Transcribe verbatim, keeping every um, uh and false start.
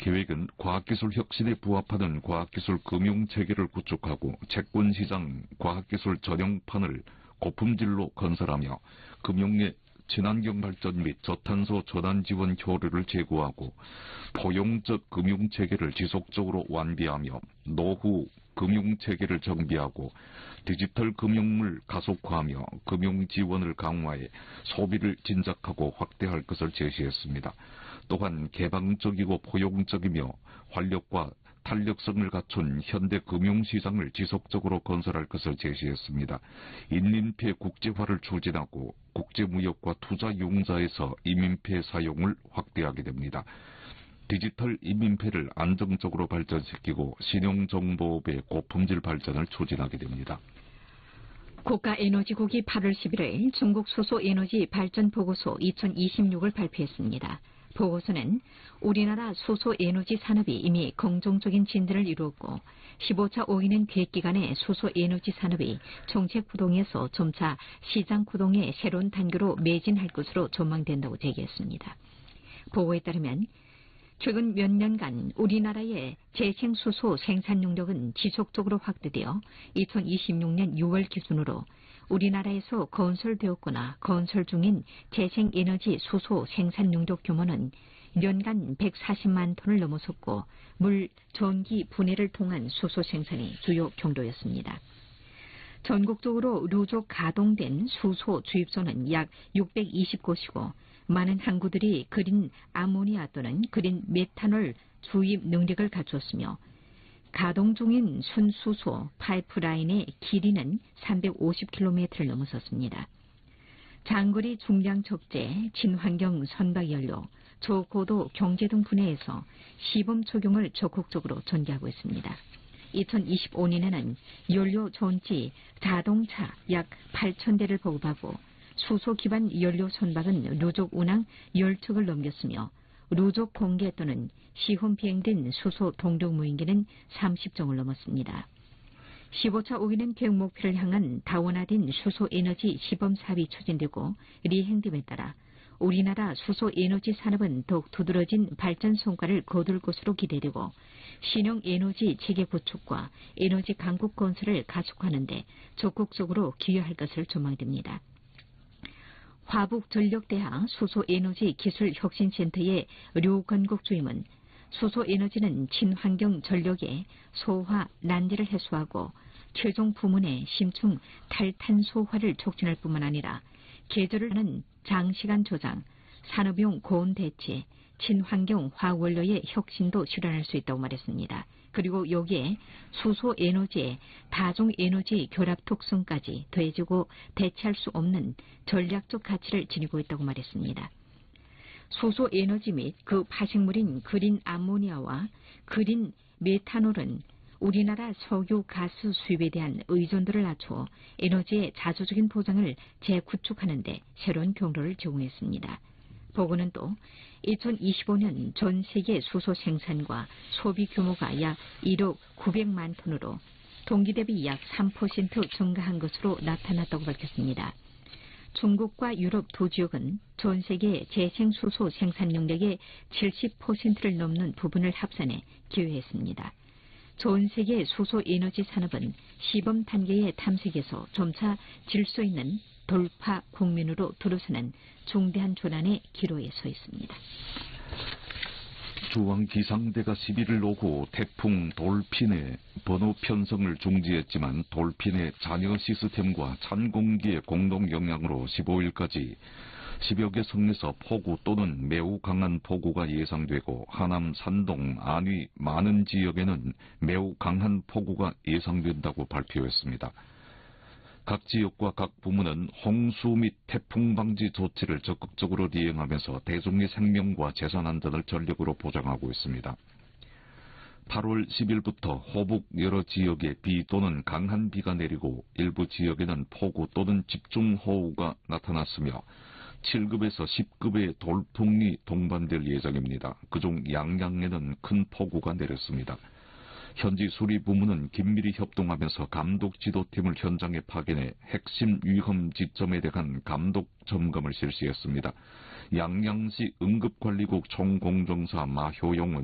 계획은 과학기술 혁신에 부합하는 과학기술 금융체계를 구축하고 채권시장 과학기술 전용판을 고품질로 건설하며 금융의 친환경 발전 및 저탄소 전환 지원 효율을 제고하고 포용적 금융체계를 지속적으로 완비하며 노후 금융체계를 정비하고 디지털 금융을 가속화하며 금융지원을 강화해 소비를 진작하고 확대할 것을 제시했습니다. 또한 개방적이고 포용적이며 활력과 탄력성을 갖춘 현대 금융시장을 지속적으로 건설할 것을 제시했습니다. 인민폐 국제화를 추진하고 국제무역과 투자융자에서 이민폐 사용을 확대하게 됩니다. 디지털 이민폐를 안정적으로 발전시키고 신용정보업의 고품질 발전을 추진하게 됩니다. 국가에너지국이 팔월 십일일 중국 수소에너지 발전 보고서 이천이십육을 발표했습니다. 보고서는 우리나라 수소에너지 산업이 이미 긍정적인 진전을 이루었고 십오 차 오 기년 계획기간에 수소에너지 산업이 정책 구동에서 점차 시장 구동의 새로운 단계로 매진할 것으로 전망된다고 제기했습니다. 보고에 따르면 최근 몇 년간 우리나라의 재생수소 생산 능력은 지속적으로 확대되어 이천이십육년 유월 기준으로 우리나라에서 건설되었거나 건설 중인 재생에너지 수소 생산 능력 규모는 연간 백사십만 톤을 넘어섰고 물, 전기 분해를 통한 수소 생산이 주요 경로였습니다. 전국적으로 누적 가동된 수소 주입소는 약 육백이십 곳이고 많은 항구들이 그린 아모니아 또는 그린 메탄올 주입 능력을 갖췄으며 가동 중인 순수소 파이프라인의 길이는 삼백오십 킬로미터를 넘어섰습니다. 장거리 중량 적재, 친환경 선박연료, 저고도 경제 등 분야에서 시범 적용을 적극적으로 전개하고 있습니다. 이천이십오 년에는 연료 전지 자동차 약 팔천 대를 보급하고 수소 기반 연료 선박은 누적 운항 십 척을 넘겼으며 누적 공개 또는 시험 비행된 수소 동력 무인기는 삼십 정을 넘었습니다. 십오 차 오 기년 계획 목표를 향한 다원화된 수소에너지 시범 사업이 추진되고 리행됨에 따라 우리나라 수소에너지 산업은 더욱 두드러진 발전 성과를 거둘 것으로 기대되고 신형에너지 체계 구축과 에너지 강국 건설을 가속화하는 데 적극적으로 기여할 것을 전망됩니다. 화북전력대학 수소에너지 기술혁신센터의 류건국 주임은 수소에너지는 친환경 전력의 소화, 난제를 해소하고 최종 부문의 심층 탈탄소화를 촉진할 뿐만 아니라 계절을 하는 장시간 저장, 산업용 고온 대체, 친환경 화원료의 혁신도 실현할 수 있다고 말했습니다. 그리고 여기에 수소에너지의 다중에너지 결합 특성까지 더해지고 대체할 수 없는 전략적 가치를 지니고 있다고 말했습니다. 수소에너지 및 그 파식물인 그린 아모니아와 그린 메탄올은 우리나라 석유 가스 수입에 대한 의존도를 낮춰 에너지의 자주적인 보장을 재구축하는 데 새로운 경로를 제공했습니다. 보고는 또 이천이십오 년 전 세계 수소 생산과 소비 규모가 약 일억 구백만 톤으로 동기 대비 약 삼 퍼센트 증가한 것으로 나타났다고 밝혔습니다. 중국과 유럽 두 지역은 전 세계 재생수소 생산 능력의 칠십 퍼센트를 넘는 부분을 합산해 기여했습니다. 전 세계 수소에너지 산업은 시범 단계의 탐색에서 점차 질서 있는 돌파 국민으로 들어서는 중대한 전환의 기로에 서 있습니다. 중앙기상대가 십일일 오후 태풍 돌핀의 번호 편성을 중지했지만 돌핀의 잔여 시스템과 찬 공기의 공동 영향으로 십오일까지 십여 개 성에서 폭우 또는 매우 강한 폭우가 예상되고 하남, 산동, 안위 많은 지역에는 매우 강한 폭우가 예상된다고 발표했습니다. 각 지역과 각 부문은 홍수 및 태풍 방지 조치를 적극적으로 이행하면서 대중의 생명과 재산 안전을 전력으로 보장하고 있습니다. 팔월 십일부터 호북 여러 지역에 비 또는 강한 비가 내리고 일부 지역에는 폭우 또는 집중호우가 나타났으며 칠급에서 십급의 돌풍이 동반될 예정입니다. 그중 양양에는 큰 폭우가 내렸습니다. 현지 수리부문은 긴밀히 협동하면서 감독 지도팀을 현장에 파견해 핵심 위험 지점에 대한 감독 점검을 실시했습니다. 양양시 응급관리국 총공정사 마효용은